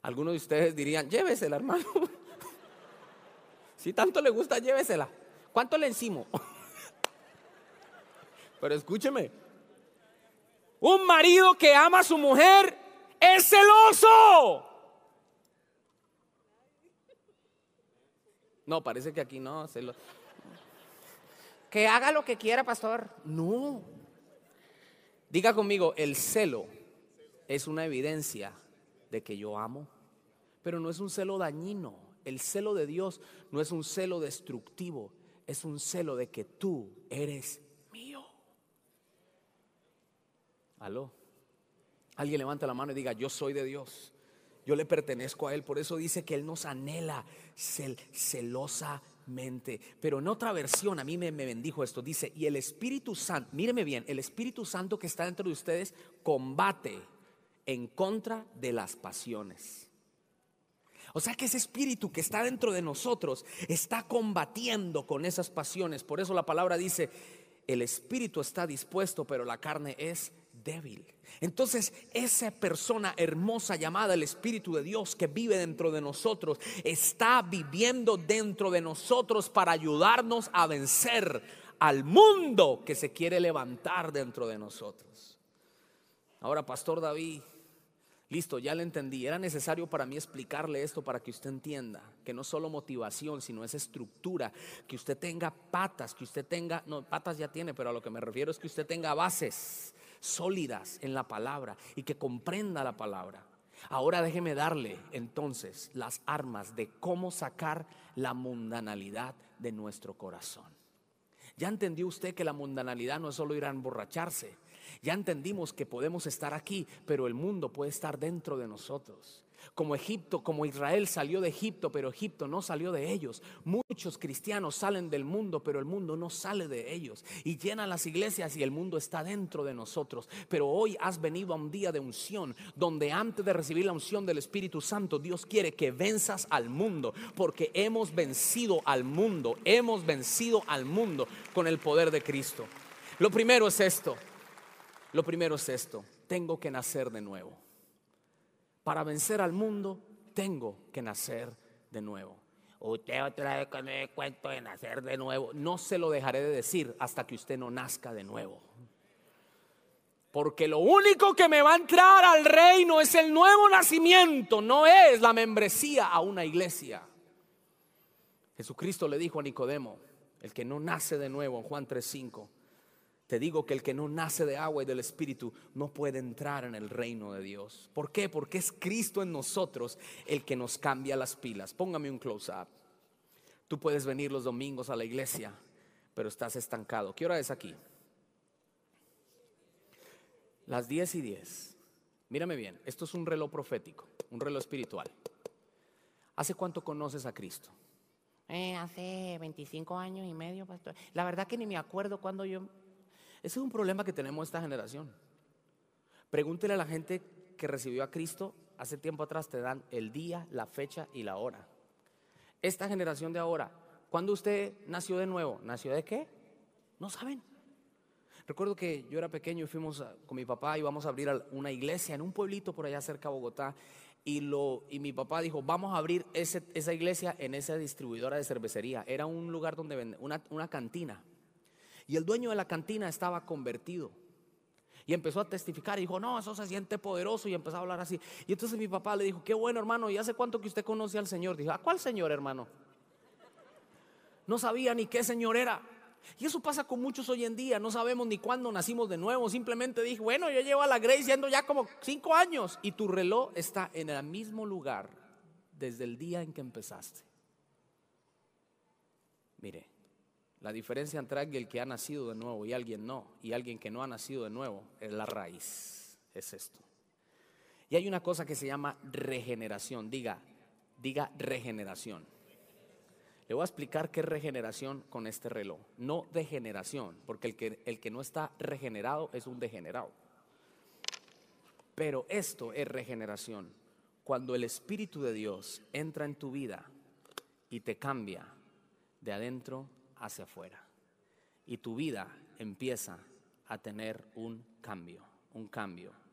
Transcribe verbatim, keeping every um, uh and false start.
Algunos de ustedes dirían, llévesela, hermano. Si tanto le gusta, llévesela. ¿Cuánto le encimo? Pero escúcheme, un marido que ama a su mujer es celoso. No, parece que aquí no, celoso. Que haga lo que quiera, pastor. No. Diga conmigo, el celo es una evidencia de que yo amo, pero no es un celo dañino. El celo de Dios no es un celo destructivo, es un celo de que tú eres mío. Aló. Alguien levanta la mano y diga, yo soy de Dios, yo le pertenezco a Él. Por eso dice que Él nos anhela cel- celosamente. Pero en otra versión a mí me, me bendijo esto. Dice, y el Espíritu Santo, míreme bien, el Espíritu Santo que está dentro de ustedes combate en contra de las pasiones. O sea que ese espíritu que está dentro de nosotros está combatiendo con esas pasiones. Por eso la palabra dice, el espíritu está dispuesto, pero la carne es débil. Entonces esa persona hermosa llamada el Espíritu de Dios que vive dentro de nosotros está viviendo dentro de nosotros para ayudarnos a vencer al mundo que se quiere levantar dentro de nosotros. Ahora, Pastor David, listo, ya le entendí. Era necesario para mí explicarle esto para que usted entienda que no solo motivación, sino es estructura, que usted tenga patas, que usted tenga, no, patas ya tiene, pero a lo que me refiero es que usted tenga bases sólidas en la palabra y que comprenda la palabra. Ahora déjeme darle entonces las armas de cómo sacar la mundanalidad de nuestro corazón. Ya entendió usted que la mundanalidad no es solo ir a emborracharse. Ya entendimos que podemos estar aquí, pero el mundo puede estar dentro de nosotros. Como Egipto, como Israel salió de Egipto, pero Egipto no salió de ellos. Muchos cristianos salen del mundo, pero el mundo no sale de ellos. Y llenan las iglesias y el mundo está dentro de nosotros. Pero hoy has venido a un día de unción, donde antes de recibir la unción del Espíritu Santo, Dios quiere que venzas al mundo. Porque hemos vencido al mundo, hemos vencido al mundo con el poder de Cristo. Lo primero es esto. Lo primero es esto, tengo que nacer de nuevo. Para vencer al mundo, tengo que nacer de nuevo. Usted otra vez con el cuento de nacer de nuevo. No se lo dejaré de decir hasta que usted no nazca de nuevo. Porque lo único que me va a entrar al reino es el nuevo nacimiento, no es la membresía a una iglesia. Jesucristo le dijo a Nicodemo, el que no nace de nuevo, en Juan tres cinco. Te digo que el que no nace de agua y del Espíritu no puede entrar en el reino de Dios. ¿Por qué? Porque es Cristo en nosotros el que nos cambia las pilas. Póngame un close-up. Tú puedes venir los domingos a la iglesia, pero estás estancado. ¿Qué hora es aquí? Las diez y diez. Mírame bien, esto es un reloj profético, un reloj espiritual. ¿Hace cuánto conoces a Cristo? Eh, hace veinticinco años y medio, pastor. La verdad que ni me acuerdo cuando yo... Ese es un problema que tenemos esta generación. Pregúntele a la gente que recibió a Cristo hace tiempo atrás, te dan el día, la fecha y la hora. Esta generación de ahora, ¿cuándo usted nació de nuevo? ¿Nació de qué? No saben. Recuerdo que yo era pequeño y fuimos a, con mi papá, íbamos a abrir una iglesia en un pueblito por allá cerca de Bogotá. Y, lo, y mi papá dijo, vamos a abrir ese, esa iglesia en esa distribuidora de cervecería. Era un lugar donde venden, una, una cantina. Y el dueño de la cantina estaba convertido y empezó a testificar y dijo, no, eso se siente poderoso, y empezó a hablar así. Y entonces mi papá le dijo, qué bueno, hermano, ¿y hace cuánto que usted conoce al Señor? Dijo, ¿a cuál Señor, hermano? No sabía ni qué Señor era. Y eso pasa con muchos hoy en día, no sabemos ni cuándo nacimos de nuevo. Simplemente dijo, bueno, yo llevo a la Grace yendo ya como cinco años. Y tu reloj está en el mismo lugar desde el día en que empezaste. Mire, la diferencia entre alguien que ha nacido de nuevo y alguien no, y alguien que no ha nacido de nuevo, es la raíz, es esto. Y hay una cosa que se llama regeneración. Diga, diga regeneración. Le voy a explicar qué es regeneración con este reloj. No degeneración, porque el que, el que no está regenerado es un degenerado. Pero esto es regeneración. Cuando el Espíritu de Dios entra en tu vida y te cambia de adentro hacia afuera, y tu vida empieza a tener un cambio, un cambio,